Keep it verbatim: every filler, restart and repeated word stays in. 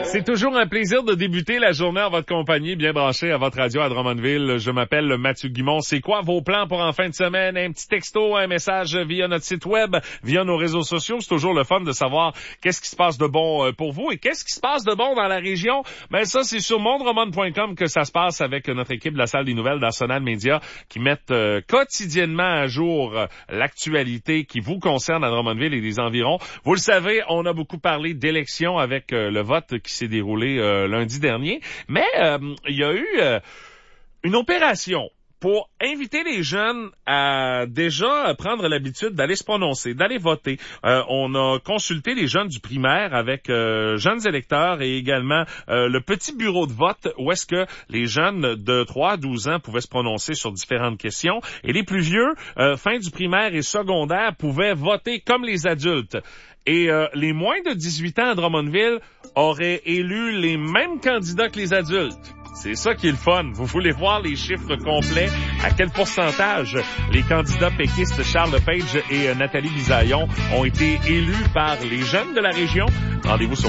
C'est toujours un plaisir de débuter la journée en votre compagnie, bien branché à votre radio à Drummondville. Je m'appelle Mathieu Guimond. C'est quoi vos plans pour en fin de semaine? Un petit texto, un message via notre site web, via nos réseaux sociaux. C'est toujours le fun de savoir qu'est-ce qui se passe de bon pour vous et qu'est-ce qui se passe de bon dans la région. Ben ça, c'est sur mondroman point com que ça se passe avec notre équipe de la salle des nouvelles d'Arsenal Média qui mettent euh, quotidiennement à jour euh, l'actualité qui vous concerne à Drummondville et les environs. Vous le savez, on a beaucoup parlé d'élections avec euh, le vote qui s'est déroulé euh, lundi dernier, mais euh, il y a eu euh, une opération pour inviter les jeunes à déjà prendre l'habitude d'aller se prononcer, d'aller voter. Euh, on a consulté les jeunes du primaire avec euh, jeunes électeurs et également euh, le petit bureau de vote où est-ce que les jeunes de trois à douze ans pouvaient se prononcer sur différentes questions et les plus vieux, euh, fin du primaire et secondaire, pouvaient voter comme les adultes. Et euh, les moins de dix-huit ans à Drummondville auraient élu les mêmes candidats que les adultes. C'est ça qui est le fun. Vous voulez voir les chiffres complets, à quel pourcentage les candidats péquistes Charles Lepage et Nathalie Bisaillon ont été élus par les jeunes de la région? Rendez-vous sur